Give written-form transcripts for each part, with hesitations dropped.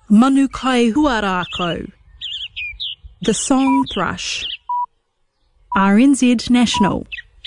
Manu kai huarako. The Song Thrush. RNZ National.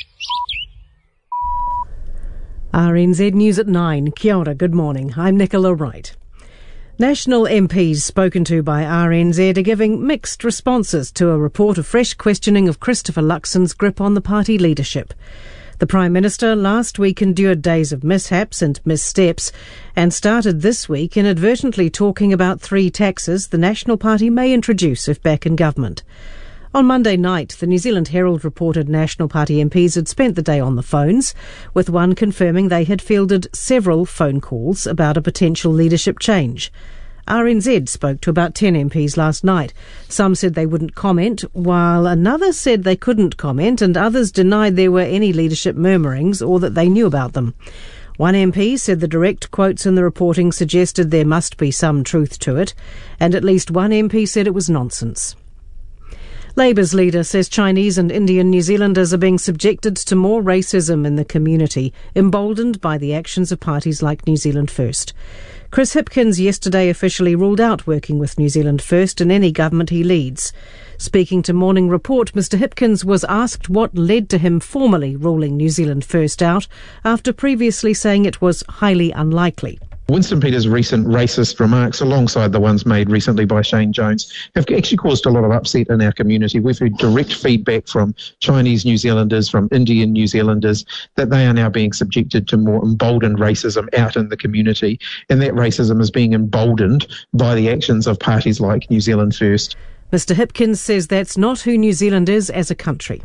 RNZ News at 9. Kia ora, good morning. I'm Nicola Wright. National MPs spoken to by RNZ are giving mixed responses to a report of fresh questioning of Christopher Luxon's grip on the party leadership. The Prime Minister last week endured days of mishaps and missteps and started this week inadvertently talking about 3 taxes the National Party may introduce if back in government. On Monday night, the New Zealand Herald reported National Party MPs had spent the day on the phones, with one confirming they had fielded several phone calls about a potential leadership change. RNZ spoke to about 10 MPs last night. Some said they wouldn't comment, while another said they couldn't comment, and others denied there were any leadership murmurings or that they knew about them. One MP said the direct quotes in the reporting suggested there must be some truth to it, and at least one MP said it was nonsense. Labour's leader says Chinese and Indian New Zealanders are being subjected to more racism in the community, emboldened by the actions of parties like New Zealand First. Chris Hipkins yesterday officially ruled out working with New Zealand First in any government he leads. Speaking to Morning Report, Mr Hipkins was asked what led to him formally ruling New Zealand First out after previously saying it was highly unlikely. Winston Peters' recent racist remarks, alongside the ones made recently by Shane Jones, have actually caused a lot of upset in our community. We've heard direct feedback from Chinese New Zealanders, from Indian New Zealanders, that they are now being subjected to more emboldened racism out in the community, and that racism is being emboldened by the actions of parties like New Zealand First. Mr Hipkins says that's not who New Zealand is as a country.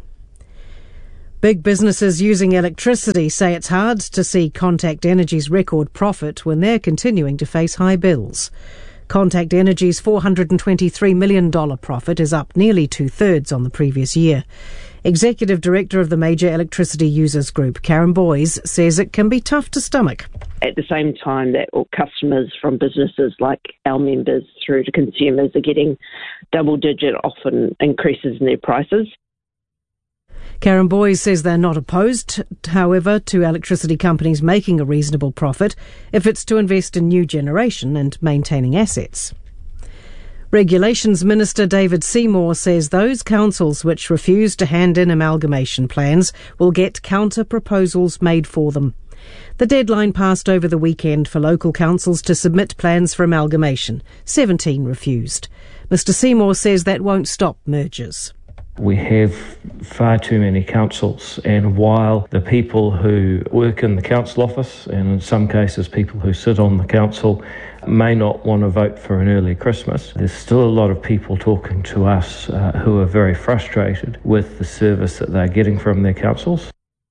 Big businesses using electricity say it's hard to see Contact Energy's record profit when they're continuing to face high bills. Contact Energy's $423 million profit is up nearly 2/3 on the previous year. Executive Director of the Major Electricity Users Group, Karen Boys, says it can be tough to stomach. At the same time that all customers from businesses like our members through to consumers are getting double-digit, often increases in their prices. Karen Boys says they're not opposed, however, to electricity companies making a reasonable profit if it's to invest in new generation and maintaining assets. Regulations Minister David Seymour says those councils which refuse to hand in amalgamation plans will get counter-proposals made for them. The deadline passed over the weekend for local councils to submit plans for amalgamation. 17 refused. Mr Seymour says that won't stop mergers. We have far too many councils, and while the people who work in the council office, and in some cases people who sit on the council, may not want to vote for an early Christmas, there's still a lot of people talking to us who are very frustrated with the service that they're getting from their councils.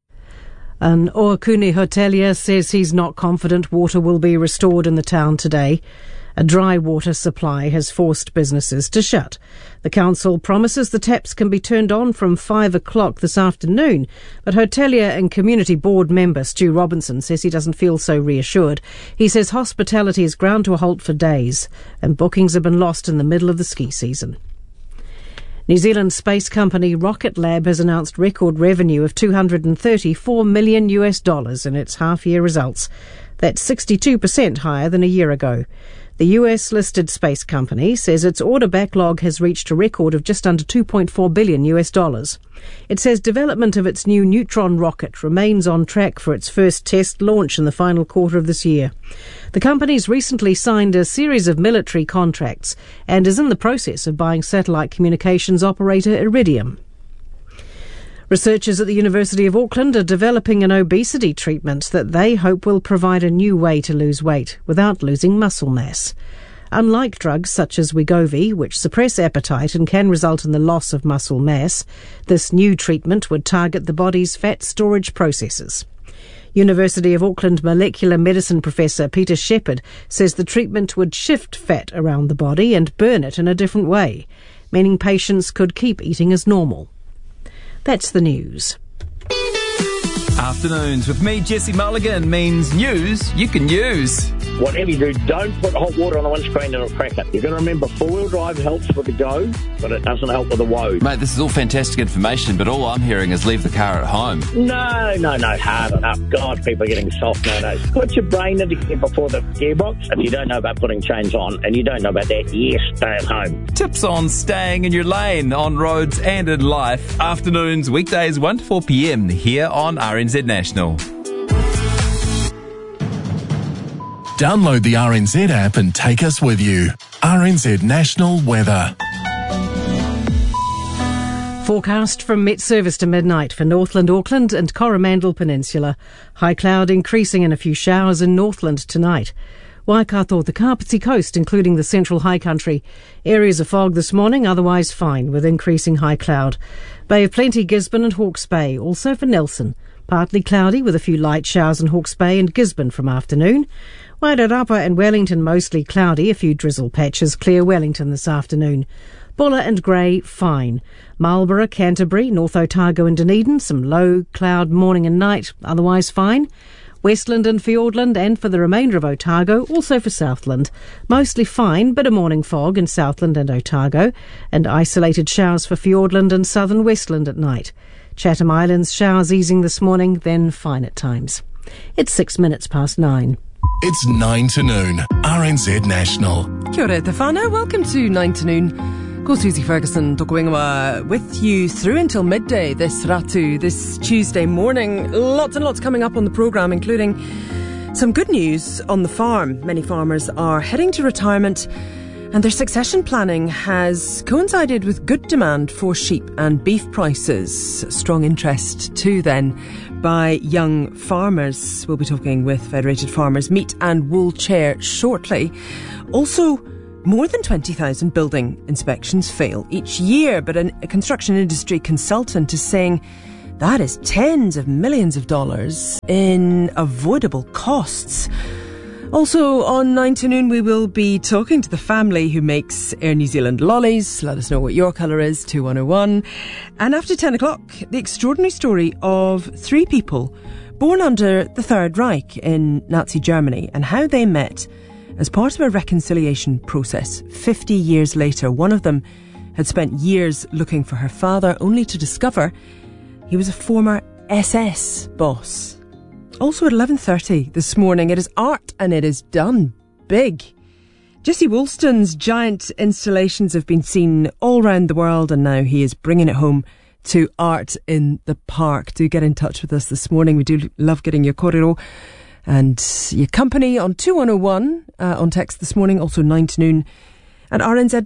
An Oakuni hotelier says he's not confident water will be restored in the town today. A dry water supply has forced businesses to shut. The council promises the taps can be turned on from 5 o'clock this afternoon, but hotelier and community board member Stu Robinson says he doesn't feel so reassured. He says hospitality is ground to a halt for days, and bookings have been lost in the middle of the ski season. New Zealand space company Rocket Lab has announced record revenue of $234 million in its half-year results. That's 62% higher than a year ago. The US-listed space company says its order backlog has reached a record of just under $2.4 billion. It says development of its new Neutron rocket remains on track for its first test launch in the final quarter of this year. The company's recently signed a series of military contracts and is in the process of buying satellite communications operator Iridium. Researchers at the University of Auckland are developing an obesity treatment that they hope will provide a new way to lose weight without losing muscle mass. Unlike drugs such as Wegovy, which suppress appetite and can result in the loss of muscle mass, this new treatment would target the body's fat storage processes. University of Auckland molecular medicine professor Peter Shepherd says the treatment would shift fat around the body and burn it in a different way, meaning patients could keep eating as normal. That's the news. Afternoons with me, Jesse Mulligan, means news you can use. Whatever you do, don't put hot water on the windscreen and it'll crack it. You've got to remember, four-wheel drive helps with the go, but it doesn't help with the woe. Mate, this is all fantastic information, but all I'm hearing is leave the car at home. No, hard enough. God, people are getting soft nowadays. Put your brain into gear before the gearbox. If you don't know about putting chains on, and you don't know about that, yes, stay at home. Tips on staying in your lane, on roads and in life. Afternoons, weekdays 1 to 4 p.m. here on RNZ National. Download the RNZ app and take us with you. RNZ National Weather. Forecast from Met Service to midnight for Northland, Auckland and Coromandel Peninsula. High cloud increasing in a few showers in Northland tonight. Waikato, the Kapiti Coast, including the central high country. Areas of fog this morning, otherwise fine, with increasing high cloud. Bay of Plenty, Gisborne and Hawke's Bay. Also for Nelson. Partly cloudy with a few light showers in Hawke's Bay and Gisborne from afternoon. Wairarapa and Wellington mostly cloudy, a few drizzle patches. Clear Wellington this afternoon. Bulla and Grey, fine. Marlborough, Canterbury, North Otago and Dunedin, some low cloud morning and night, otherwise fine. Westland and Fiordland, and for the remainder of Otago, also for Southland. Mostly fine, but a morning fog in Southland and Otago, and isolated showers for Fiordland and southern Westland at night. Chatham Islands, showers easing this morning, then fine at times. It's 9:06. It's 9 to noon. RNZ National. Kia ora te whānau. Welcome to 9 to noon. Ko Susie Ferguson, toko ingoa, with you through until midday this ratu, this Tuesday morning. Lots and lots coming up on the programme, including some good news on the farm. Many farmers are heading to retirement, and their succession planning has coincided with good demand for sheep and beef prices. Strong interest too then by young farmers. We'll be talking with Federated Farmers Meat and Wool Chair shortly. Also, more than 20,000 building inspections fail each year, but a construction industry consultant is saying that is tens of millions of dollars in avoidable costs. Also on 9 to noon, we will be talking to the family who makes Air New Zealand lollies. Let us know what your colour is, 2101. And after 10 o'clock, the extraordinary story of 3 people born under the Third Reich in Nazi Germany and how they met as part of a reconciliation process. 50 years later, one of them had spent years looking for her father, only to discover he was a former SS boss. Also at 11:30 this morning, it is art and it is done big. Jesse Woolston's giant installations have been seen all around the world, and now he is bringing it home to Art in the Park. Do get in touch with us this morning. We do love getting your korero and your company on 2101 on text this morning. Also 9 to noon at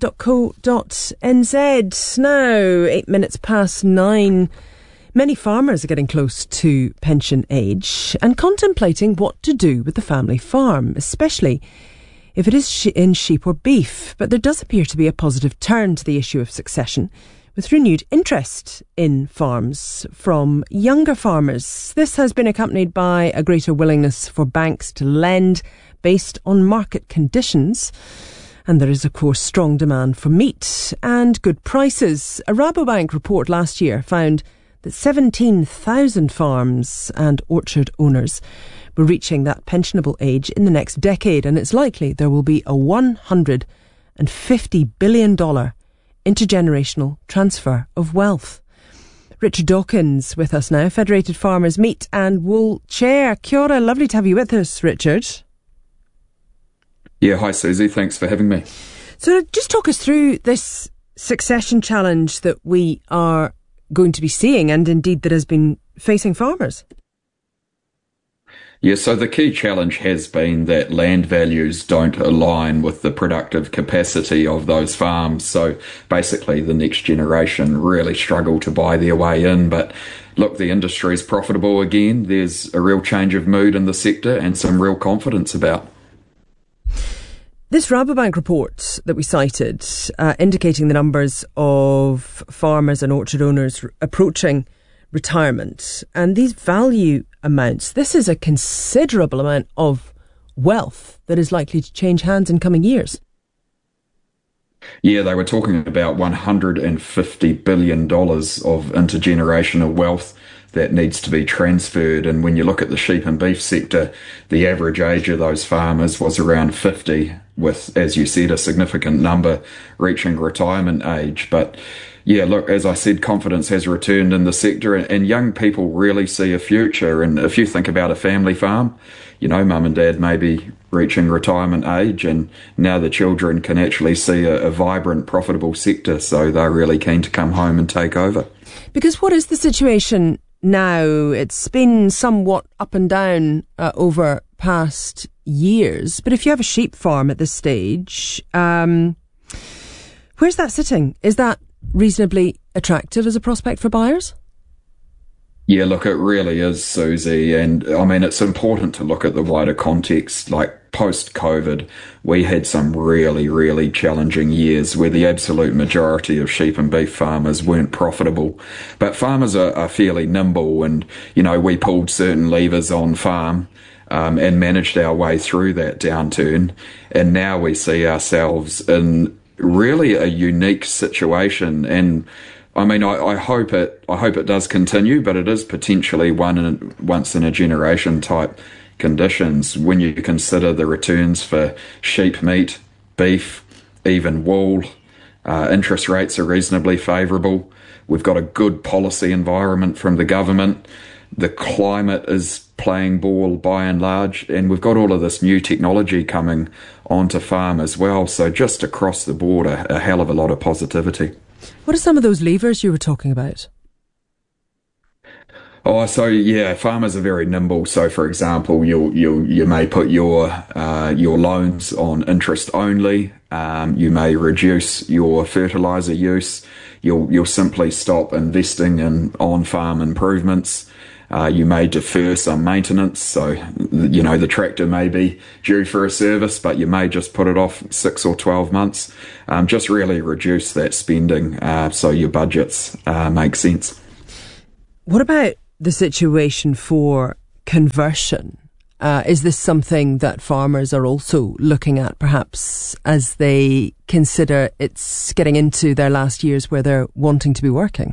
rnz.co.nz. Now, 9:08. Many farmers are getting close to pension age and contemplating what to do with the family farm, especially if it is in sheep or beef. But there does appear to be a positive turn to the issue of succession, with renewed interest in farms from younger farmers. This has been accompanied by a greater willingness for banks to lend based on market conditions. And there is, of course, strong demand for meat and good prices. A Rabobank report last year found that 17,000 farms and orchard owners were reaching that pensionable age in the next decade, and it's likely there will be a $150 billion intergenerational transfer of wealth. Richard Dawkins with us now, Federated Farmers Meat and Wool Chair. Kia ora, lovely to have you with us, Richard. Yeah, hi Susie, thanks for having me. So just talk us through this succession challenge that we are going to be seeing, and indeed that has been facing farmers. Yeah, so the key challenge has been that land values don't align with the productive capacity of those farms. So basically the next generation really struggle to buy their way in. But look, the industry is profitable again. There's a real change of mood in the sector and some real confidence about. This Rabobank report that we cited, indicating the numbers of farmers and orchard owners approaching retirement, and these value amounts, this is a considerable amount of wealth that is likely to change hands in coming years. Yeah, they were talking about $150 billion of intergenerational wealth that needs to be transferred. And when you look at the sheep and beef sector, the average age of those farmers was around 50, with, as you said, a significant number reaching retirement age. But yeah, look, as I said, confidence has returned in the sector, and young people really see a future. And if you think about a family farm, you know, mum and dad may be reaching retirement age, and now the children can actually see a vibrant, profitable sector, so they're really keen to come home and take over. Because what is the situation now? It's been somewhat up and down over past years, but if you have a sheep farm at this stage, where's that sitting? Is that reasonably attractive as a prospect for buyers? Yeah, look, it really is, Susie. And I mean, it's important to look at the wider context. Like post-COVID, we had some really, really challenging years where the absolute majority of sheep and beef farmers weren't profitable. But farmers are fairly nimble, and, you know, we pulled certain levers on farm and managed our way through that downturn. And now we see ourselves in really a unique situation. And I mean, I hope it does continue, but it is potentially once in a generation type conditions when you consider the returns for sheep meat, beef, even wool. Interest rates are reasonably favourable. We've got a good policy environment from the government. The climate is playing ball by and large, and we've got all of this new technology coming onto farm as well. So just across the board, a hell of a lot of positivity. What are some of those levers you were talking about? Oh, so yeah, farmers are very nimble. So, for example, you may put your loans on interest only. You may reduce your fertilizer use. You'll simply stop investing in on-farm improvements. You may defer some maintenance. So, you know, the tractor may be due for a service, but you may just put it off 6 or 12 months. Just really reduce that spending so your budgets make sense. What about the situation for conversion? Is this something that farmers are also looking at, perhaps, as they consider it's getting into their last years where they're wanting to be working?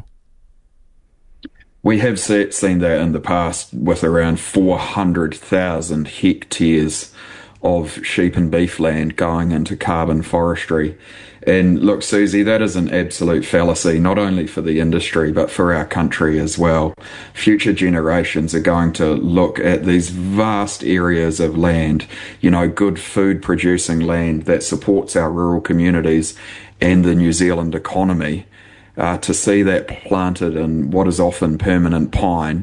We have seen that in the past with around 400,000 hectares of sheep and beef land going into carbon forestry. And look, Susie, that is an absolute fallacy, not only for the industry, but for our country as well. Future generations are going to look at these vast areas of land, you know, good food producing land that supports our rural communities and the New Zealand economy. To see that planted in what is often permanent pine,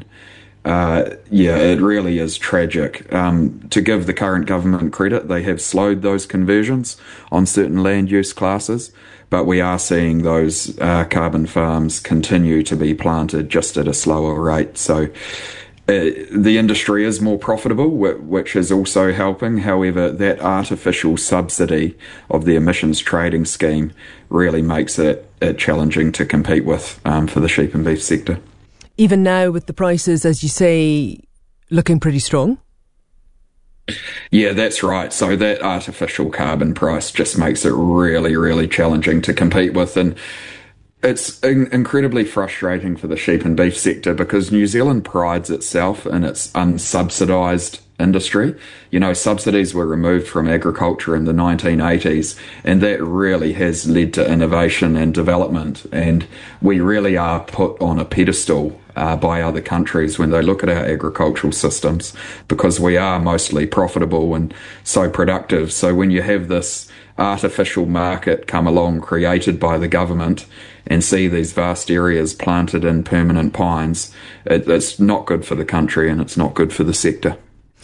it really is tragic. To give the current government credit, they have slowed those conversions on certain land use classes, but we are seeing those carbon farms continue to be planted just at a slower rate. So the industry is more profitable, which is also helping. However, that artificial subsidy of the emissions trading scheme really makes it challenging to compete with for the sheep and beef sector. Even now, with the prices, as you say, looking pretty strong? Yeah, that's right. So that artificial carbon price just makes it really, really challenging to compete with. And it's incredibly frustrating for the sheep and beef sector because New Zealand prides itself in its unsubsidised industry. You know, subsidies were removed from agriculture in the 1980s, and that really has led to innovation and development. And we really are put on a pedestal by other countries when they look at our agricultural systems because we are mostly profitable and so productive. So when you have this artificial market come along created by the government and see these vast areas planted in permanent pines, it's not good for the country and it's not good for the sector.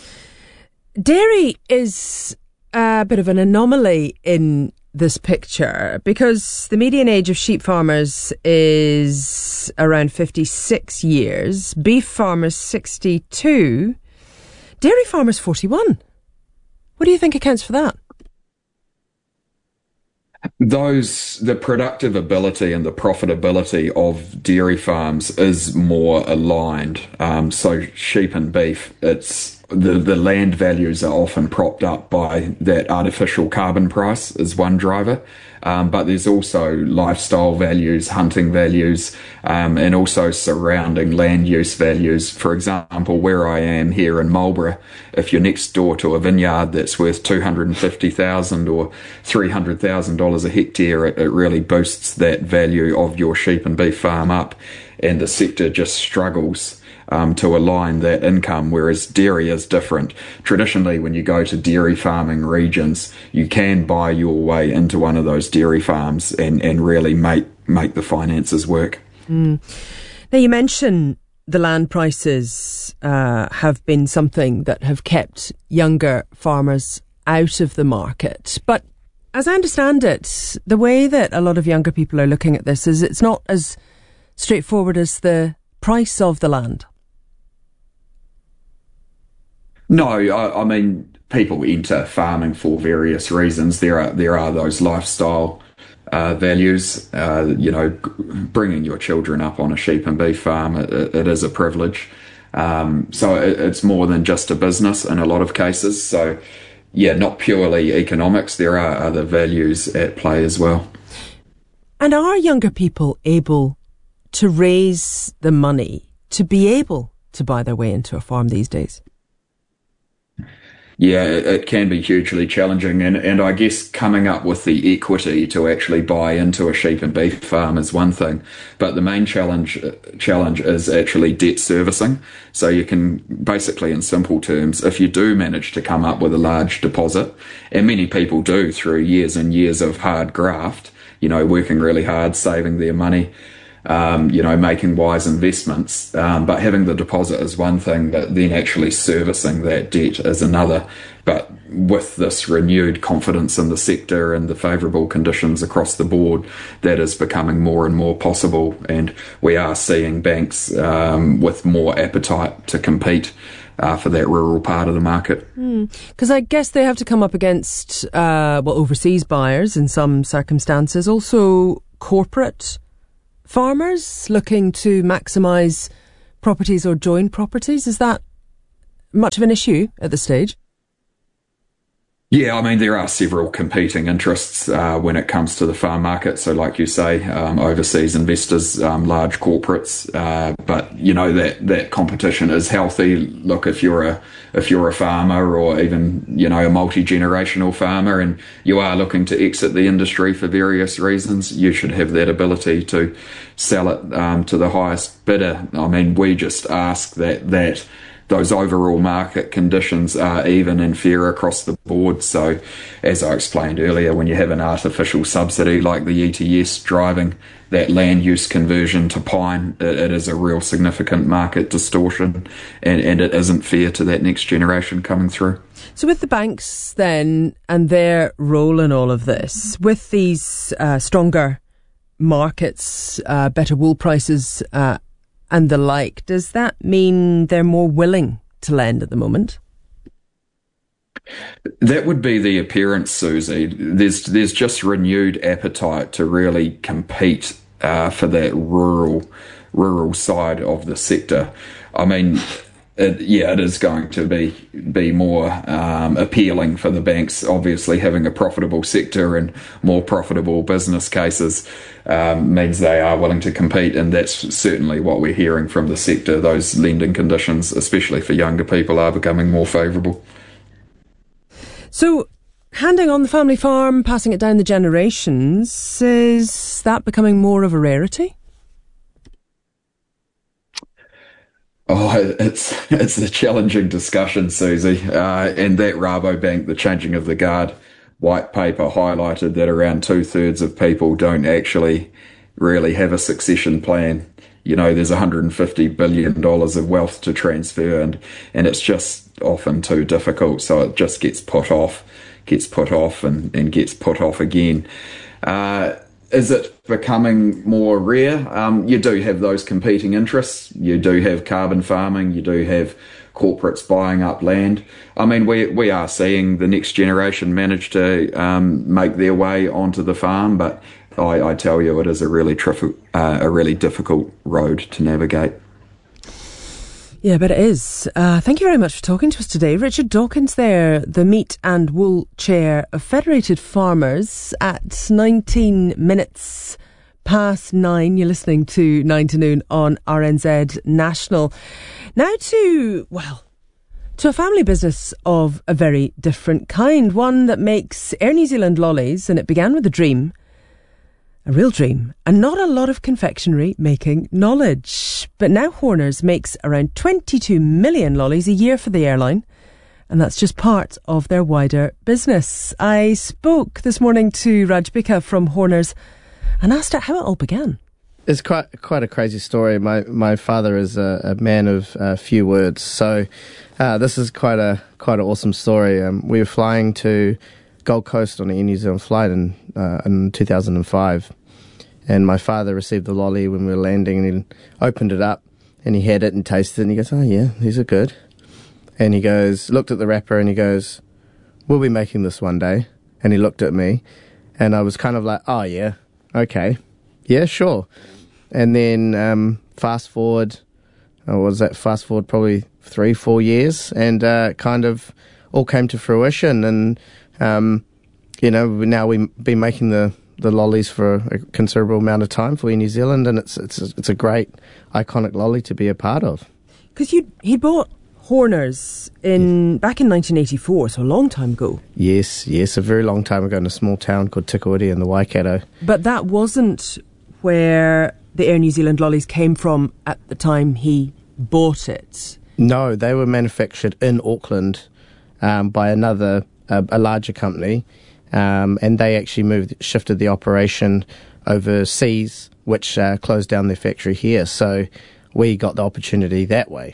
Dairy is a bit of an anomaly in this picture because the median age of sheep farmers is around 56 years, beef farmers 62, dairy farmers 41. What do you think accounts for that? The productive ability and the profitability of dairy farms is more aligned. So sheep and beef, it's the land values are often propped up by that artificial carbon price as one driver. But there's also lifestyle values, hunting values, and also surrounding land use values. For example, where I am here in Marlborough, if you're next door to a vineyard that's worth $250,000 or $300,000 a hectare, it really boosts that value of your sheep and beef farm up, and the sector just struggles to align that income, whereas dairy is different. Traditionally, when you go to dairy farming regions, you can buy your way into one of those dairy farms and really make the finances work. Now, you mention the land prices have been something that have kept younger farmers out of the market. But as I understand it, the way that a lot of younger people are looking at this is it's not as straightforward as the price of the land. No, I mean, people enter farming for various reasons. There are those lifestyle values. Bringing your children up on a sheep and beef farm, it is a privilege. So it's more than just a business in a lot of cases. So, yeah, not purely economics. There are other values at play as well. And are younger people able to raise the money to be able to buy their way into a farm these days? Yeah, it can be hugely challenging, and I guess coming up with the equity to actually buy into a sheep and beef farm is one thing, but the main challenge is actually debt servicing. So you can basically, in simple terms, if you do manage to come up with a large deposit, and many people do through years and years of hard graft, working really hard, saving their money, making wise investments, but having the deposit is one thing, but then actually servicing that debt is another. But with this renewed confidence in the sector and the favourable conditions across the board, that is becoming more and more possible, and we are seeing banks with more appetite to compete for that rural part of the market. Because I guess they have to come up against overseas buyers in some circumstances, also corporate farmers looking to maximise properties or join properties. Is that much of an issue at this stage? Yeah, I mean, there are several competing interests when it comes to the farm market. So like you say, overseas investors, large corporates, but that competition is healthy. Look, if you're a farmer or even, a multi-generational farmer and you are looking to exit the industry for various reasons, you should have that ability to sell it to the highest bidder. I mean, we just ask that those overall market conditions are even and fair across the board. So, as I explained earlier, when you have an artificial subsidy like the ETS driving that land use conversion to pine, it is a real significant market distortion, and it isn't fair to that next generation coming through. So with the banks then and their role in all of this, with these stronger markets, better wool prices, and the like, does that mean they're more willing to lend at the moment? That would be the appearance, Susie. There's just renewed appetite to really compete for that rural side of the sector. I mean, it is going to be more appealing for the banks. Obviously, having a profitable sector and more profitable business cases means they are willing to compete, and that's certainly what we're hearing from the sector. Those lending conditions, especially for younger people, are becoming more favourable. So, handing on the family farm, passing it down the generations, is that becoming more of a rarity? Oh, it's a challenging discussion, Susie. And that Rabobank, the Changing of the Guard white paper, highlighted that around 2/3 of people don't actually really have a succession plan. There's $150 billion of wealth to transfer, and it's just often too difficult. So it just gets put off and gets put off again. Is it becoming more rare? You do have those competing interests. You do have carbon farming. You do have corporates buying up land. I mean, we are seeing the next generation manage to make their way onto the farm, but I tell you, it is a really difficult road to navigate. Yeah, but it is. Thank you very much for talking to us today. Richard Dawkins there, the Meat and Wool Chair of Federated Farmers at 19 minutes past 9. You're listening to 9 to Noon on RNZ National. Now to a family business of a very different kind, one that makes Air New Zealand lollies, and it began with a dream. A real dream, and not a lot of confectionery making knowledge. But now Horners makes around 22 million lollies a year for the airline, and that's just part of their wider business. I spoke this morning to Rajbika from Horners and asked her how it all began. It's quite a crazy story. My father is a man of few words, so this is quite an awesome story. We were flying to Gold Coast on an Air New Zealand flight in 2005, and my father received the lolly when we were landing, and he opened it up and he had it and tasted it, and he goes, "Oh yeah, these are good." And he looked at the wrapper and he goes, "We'll be making this one day." And he looked at me, and I was kind of like, "Oh yeah, okay, yeah, sure." And then fast forward probably 3-4 years, and kind of all came to fruition. And now we've been making the lollies for a considerable amount of time for Air New Zealand, and it's a great iconic lolly to be a part of. Because he bought Horners back in 1984, so a long time ago. Yes, a very long time ago in a small town called Tikawiti in the Waikato. But that wasn't where the Air New Zealand lollies came from at the time he bought it. No, they were manufactured in Auckland by a larger company, and they actually shifted the operation overseas, which closed down their factory here. So we got the opportunity that way.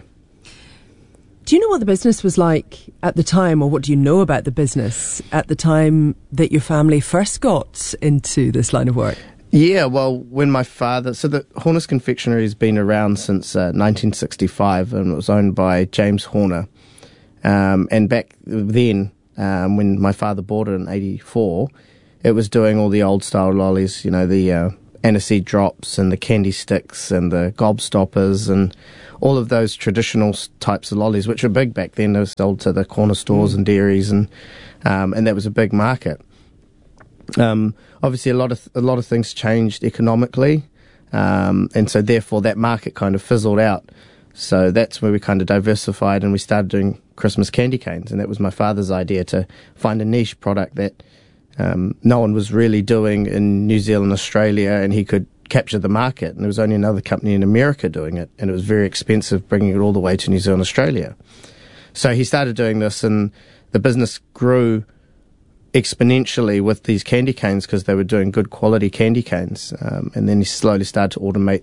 Do you know what the business was like at the time, or what do you know about the business at the time that your family first got into this line of work? Yeah, well, when my father... So the Horners Confectionery has been around since 1965, and it was owned by James Horner. And back then, when my father bought it in 84, it was doing all the old-style lollies, the aniseed drops and the candy sticks and the gobstoppers and all of those traditional types of lollies, which were big back then. They were sold to the corner stores and dairies, and that was a big market. Obviously, a lot of things changed economically, and so therefore that market kind of fizzled out. So that's where we kind of diversified, and we started doing Christmas candy canes, and that was my father's idea, to find a niche product that no one was really doing in New Zealand, Australia, and he could capture the market. And there was only another company in America doing it, and it was very expensive bringing it all the way to New Zealand, Australia. So he started doing this, and the business grew exponentially with these candy canes because they were doing good quality candy canes. And then he slowly started to automate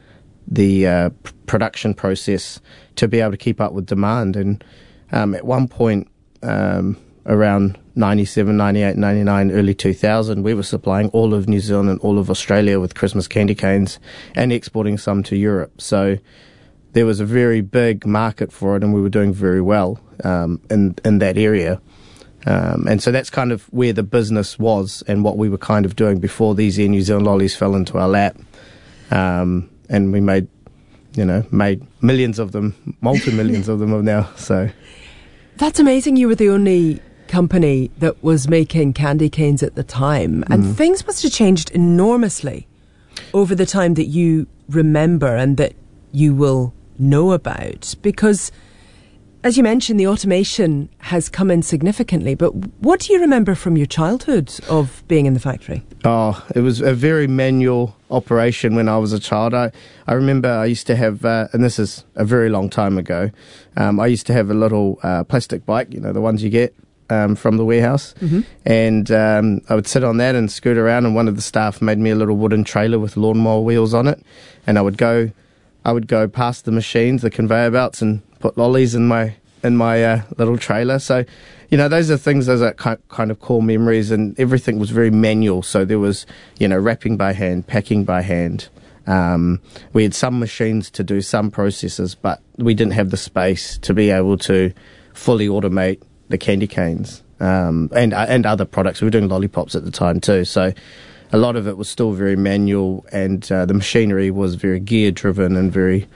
the production process to be able to keep up with demand. And at one point, around 97, 98, 99, early 2000, we were supplying all of New Zealand and all of Australia with Christmas candy canes and exporting some to Europe. So there was a very big market for it, and we were doing very well in that area. And so that's kind of where the business was and what we were kind of doing before these Air New Zealand lollies fell into our lap. And we made millions of them, multi-millions of them now. So that's amazing. You were the only company that was making candy canes at the time, and things must have changed enormously over the time that you remember and that you will know about, because as you mentioned, the automation has come in significantly. But what do you remember from your childhood of being in the factory? Oh, it was a very manual operation when I was a child. I remember I used to have, and this is a very long time ago, I used to have a little plastic bike, the ones you get from the warehouse. And I would sit on that and scoot around, and one of the staff made me a little wooden trailer with lawnmower wheels on it. And I would go past the machines, the conveyor belts, and put lollies in my little trailer. So, those are kind of core memories, and everything was very manual. So there was, wrapping by hand, packing by hand. We had some machines to do some processes, but we didn't have the space to be able to fully automate the candy canes and other products. We were doing lollipops at the time too. So a lot of it was still very manual, and the machinery was very gear driven and very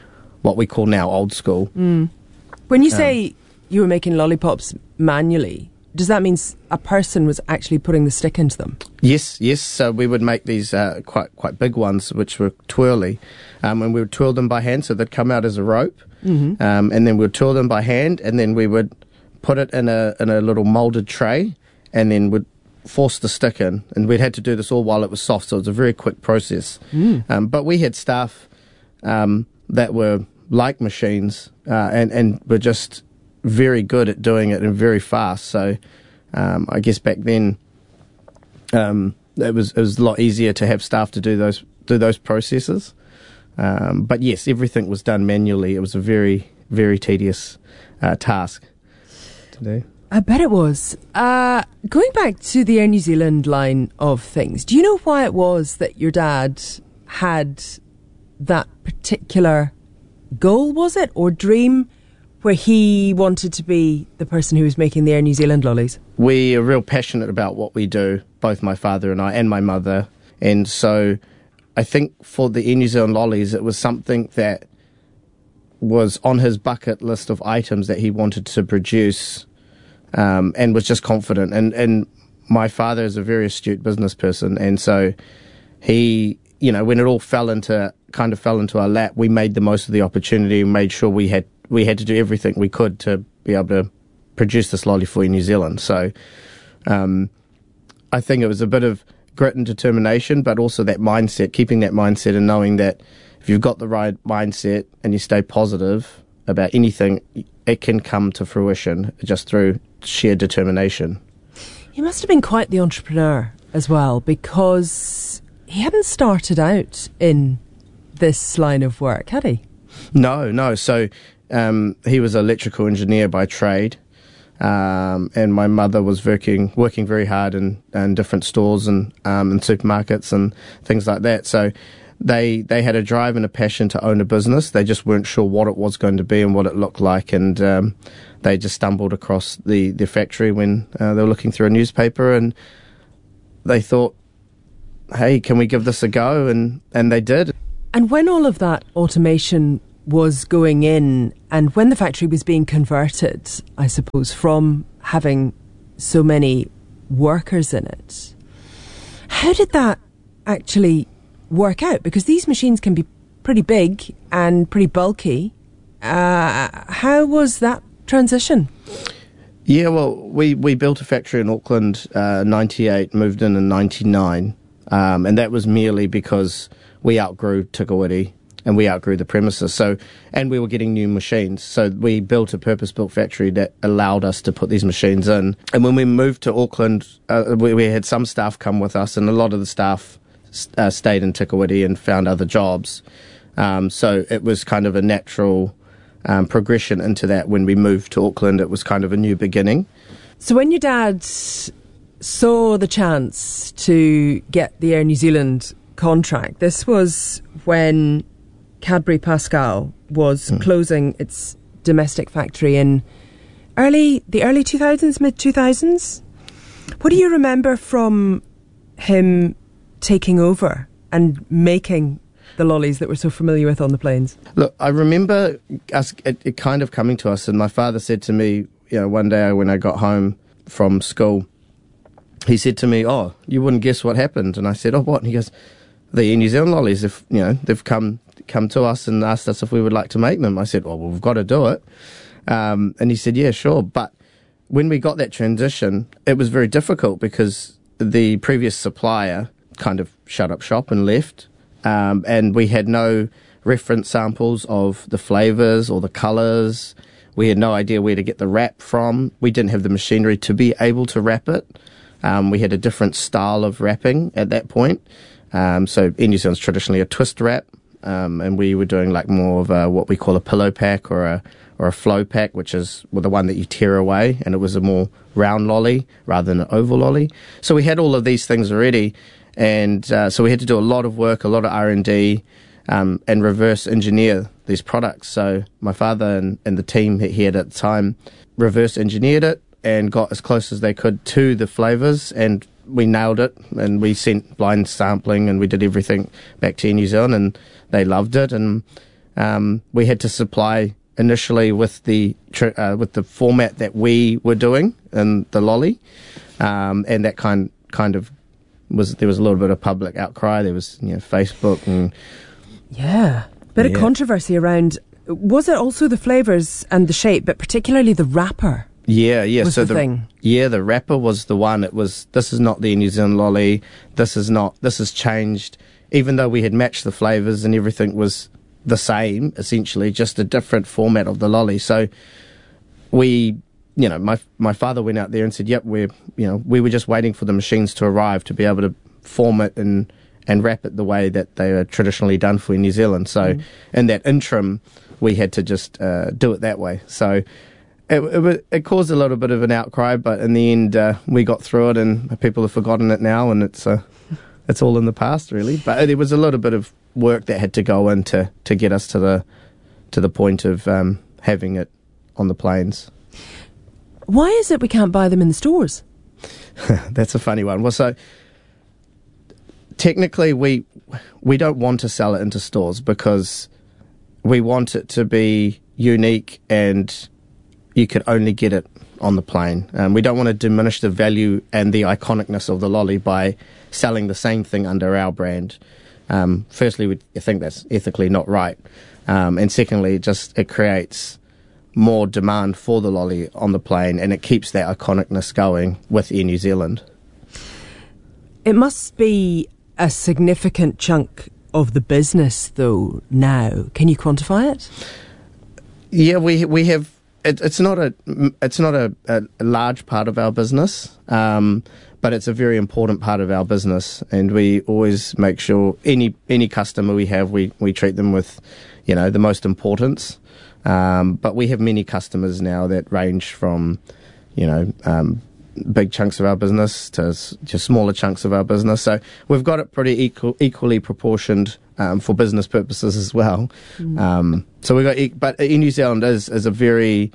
what we call now old school. When you say you were making lollipops manually, does that mean a person was actually putting the stick into them? Yes. So we would make these quite big ones, which were twirly, and we would twirl them by hand, so they'd come out as a rope, and then we would twirl them by hand, and then we would put it in a little moulded tray, and then would force the stick in, and we'd had to do this all while it was soft, so it was a very quick process. But we had staff that were like machines and were just very good at doing it and very fast. So I guess back then it was a lot easier to have staff to do those processes. But yes, everything was done manually. It was a very, very tedious task to do. I bet it was. Going back to the Air New Zealand line of things, do you know why it was that your dad had that particular goal, was it, or dream, where he wanted to be the person who was making the Air New Zealand lollies? We are real passionate about what we do, both my father and I, and my mother. And so I think for the Air New Zealand lollies, it was something that was on his bucket list of items that he wanted to produce, and was just confident. And my father is a very astute business person, and so he, when it all fell into our lap, we made the most of the opportunity and made sure we had to do everything we could to be able to produce this lolly for New Zealand. So I think it was a bit of grit and determination, but also that mindset, keeping that mindset and knowing that if you've got the right mindset and you stay positive about anything, it can come to fruition just through sheer determination. He must have been quite the entrepreneur as well, because he hadn't started out in this line of work, had he? No. So he was an electrical engineer by trade, and my mother was working very hard in different stores and in supermarkets and things like that. So they had a drive and a passion to own a business. They just weren't sure what it was going to be and what it looked like, and they just stumbled across the factory when they were looking through a newspaper, and they thought, hey, can we give this a go? And they did. And when all of that automation was going in, and when the factory was being converted, I suppose, from having so many workers in it, how did that actually work out? Because these machines can be pretty big and pretty bulky. How was that transition? Yeah, well, we built a factory in Auckland 98, moved in 99, and that was merely because we outgrew Tikawiti and we outgrew the premises. So, and we were getting new machines. So we built a purpose-built factory that allowed us to put these machines in. And when we moved to Auckland, we had some staff come with us, and a lot of the staff stayed in Tikawiti and found other jobs. So it was kind of a natural progression into that. When we moved to Auckland, it was kind of a new beginning. So when your dad saw the chance to get the Air New Zealand contract, this was when Cadbury Pascal was closing its domestic factory in the early 2000s, mid-2000s. What do you remember from him taking over and making the lollies that we're so familiar with on the planes? Look, I remember it kind of coming to us, and my father said to me, one day when I got home from school, he said to me, "Oh, you wouldn't guess what happened." And I said, "Oh, what?" And he goes, "The Air New Zealand lollies, they've come to us and asked us if we would like to make them." I said, "Well, we've got to do it." And he said, "Yeah, sure." But when we got that transition, it was very difficult because the previous supplier kind of shut up shop and left. And we had no reference samples of the flavours or the colours. We had no idea where to get the wrap from. We didn't have the machinery to be able to wrap it. We had a different style of wrapping at that point. So Air New Zealand's traditionally a twist wrap, and we were doing like more of what we call a pillow pack or a flow pack, which is the one that you tear away, and it was a more round lolly rather than an oval lolly. So we had all of these things already, and so we had to do a lot of work, a lot of R&D, and reverse engineer these products. So my father and the team he had at the time reverse engineered it and got as close as they could to the flavours, and we nailed it, and we sent blind sampling and we did everything back to New Zealand, and they loved it. And we had to supply initially with the format that we were doing in the lolly, and that kind of there was a little bit of public outcry. There was Facebook and bit of controversy around. Was it also the flavours and the shape, but particularly the wrapper? Yeah. So the thing. Yeah, the wrapper was the one. This is not the New Zealand lolly. This has changed. Even though we had matched the flavours and everything was the same, essentially, just a different format of the lolly. So we, my father went out there and said, "Yep, we were just waiting for the machines to arrive to be able to form it and wrap it the way that they are traditionally done for in New Zealand." So in that interim, we had to just do it that way. So it caused a little bit of an outcry, but in the end, we got through it, and people have forgotten it now, and it's all in the past, really. But there was a little bit of work that had to go in to get us to the point of having it on the planes. Why is it we can't buy them in the stores? That's a funny one. Well, so technically, we don't want to sell it into stores because we want it to be unique and you could only get it on the plane. We don't want to diminish the value and the iconicness of the lolly by selling the same thing under our brand. Firstly, we think that's ethically not right. And secondly, it creates more demand for the lolly on the plane, and it keeps that iconicness going with Air New Zealand. It must be a significant chunk of the business, though, now. Can you quantify it? Yeah, we have. It's not a large part of our business, but it's a very important part of our business, and we always make sure any customer we have, we treat them with, the most importance. But we have many customers now that range from, big chunks of our business to just smaller chunks of our business. So we've got it pretty equally proportioned for business purposes as well. So we got, but in New Zealand is a very,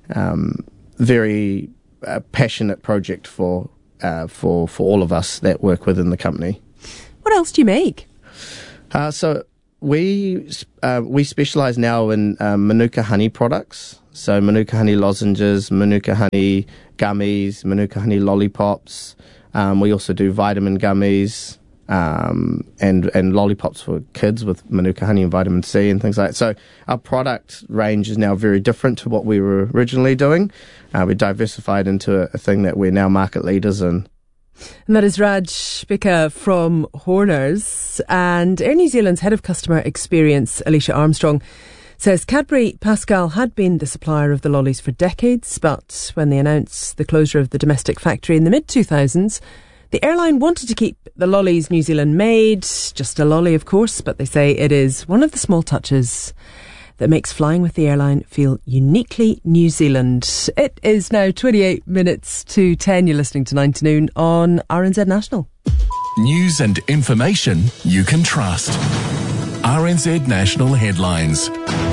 very passionate project for all of us that work within the company. What else do you make? So we specialise now in Manuka honey products. So Manuka honey lozenges, Manuka honey gummies, Manuka honey lollipops. We also do vitamin gummies and lollipops for kids with Manuka honey and vitamin C and things like that. So our product range is now very different to what we were originally doing. We diversified into a thing that we're now market leaders in. And that is Raj Bika from Horners. And Air New Zealand's Head of Customer Experience, Alicia Armstrong, says Cadbury Pascal had been the supplier of the lollies for decades, but when they announced the closure of the domestic factory in the mid-2000s, the airline wanted to keep the lollies New Zealand made, just a lolly of course, but they say it is one of the small touches that makes flying with the airline feel uniquely New Zealand. It is now 28 minutes to 10. You're listening to 9 to Noon on RNZ National. News and information you can trust. RNZ National Headlines.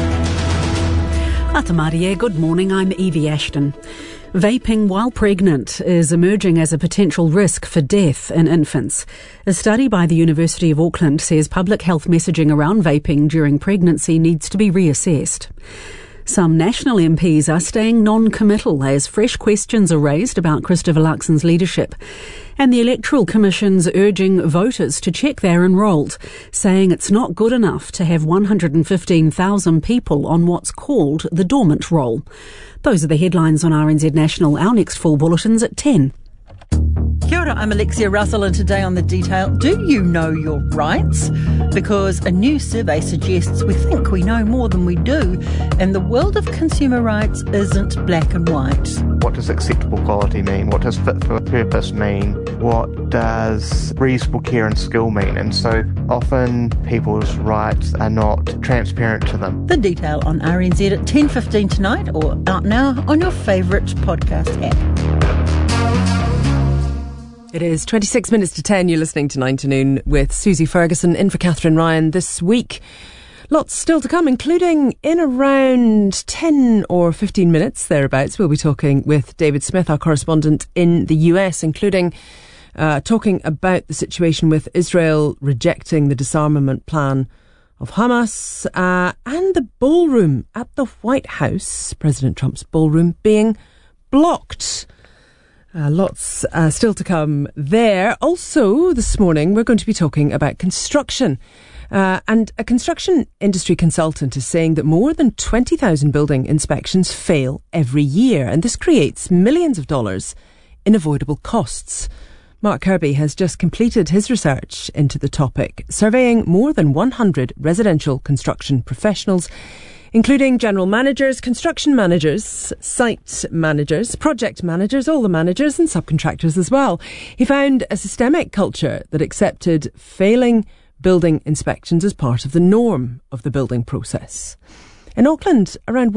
Atamarie, good morning. I'm Evie Ashton. Vaping while pregnant is emerging as a potential risk for death in infants. A study by the University of Auckland says public health messaging around vaping during pregnancy needs to be reassessed. Some national MPs are staying non-committal as fresh questions are raised about Christopher Luxon's leadership. And the Electoral Commission's urging voters to check they're enrolled, saying it's not good enough to have 115,000 people on what's called the dormant roll. Those are the headlines on RNZ National. Our next full bulletin's at 10. Kia ora, I'm Alexia Russell, and today on The Detail, do you know your rights? Because a new survey suggests we think we know more than we do, and the world of consumer rights isn't black and white. What does acceptable quality mean? What does fit for purpose mean? What does reasonable care and skill mean? And so often people's rights are not transparent to them. The Detail on RNZ at 10:15 tonight, or out now on your favourite podcast app. It is 26 minutes to 10. You're listening to 9 to Noon with Susie Ferguson in for Catherine Ryan this week. Lots still to come, including in around 10 or 15 minutes, thereabouts. We'll be talking with David Smith, our correspondent in the US, including talking about the situation with Israel rejecting the disarmament plan of Hamas, and the ballroom at the White House, President Trump's ballroom, being blocked. Lots still to come there. Also, this morning, we're going to be talking about construction. And a construction industry consultant is saying that more than 20,000 building inspections fail every year, and this creates millions of dollars in avoidable costs. Mark Kirby has just completed his research into the topic, surveying more than 100 residential construction professionals, including general managers, construction managers, site managers, project managers, all the managers and subcontractors as well. He found a systemic culture that accepted failing building inspections as part of the norm of the building process. In Auckland, around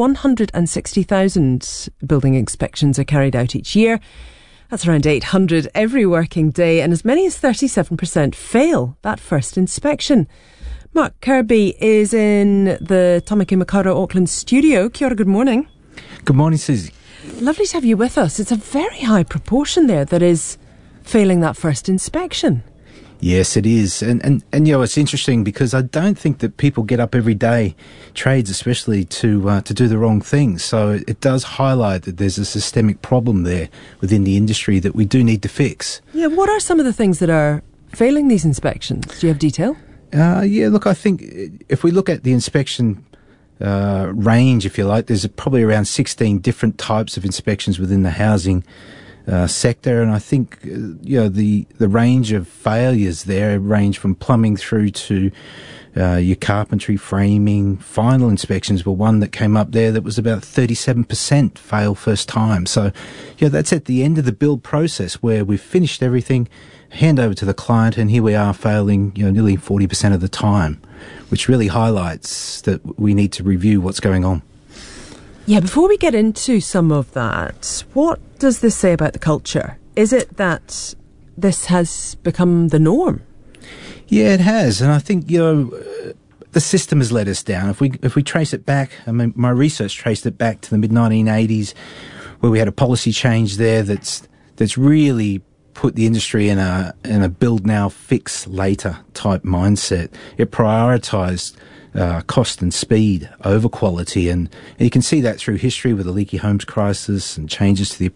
160,000 building inspections are carried out each year. That's around 800 every working day, and as many as 37% fail that first inspection. Mark Kirby is in the Tamaki Makaurau Auckland studio. Kia ora, good morning. Good morning, Susie. Lovely to have you with us. It's a very high proportion there that is failing that first inspection. Yes, it is. And you know, it's interesting because I don't think that people get up every day, trades especially, to do the wrong things. So it does highlight that there's a systemic problem there within the industry that we do need to fix. Yeah, what are some of the things that are failing these inspections? Do you have detail? Yeah, look, I think if we look at the inspection range, if you like, there's probably around 16 different types of inspections within the housing sector, and I think you know the range of failures there range from plumbing through to your carpentry, framing. Final inspections were one that came up there that was about 37% fail first time. So yeah, that's at the end of the build process where we've finished everything, hand over to the client, and here we are failing, you know, nearly 40% of the time, which really highlights that we need to review what's going on. Yeah, before we get into some of that, what does this say about the culture? Is it that this has become the norm? Yeah, it has, and I think, you know, the system has let us down. If we trace it back, I mean, my research traced it back to the mid-1980s, where we had a policy change there that's really put the industry in a build now, fix later type mindset. It prioritised cost and speed over quality, and you can see that through history with the leaky homes crisis and changes to the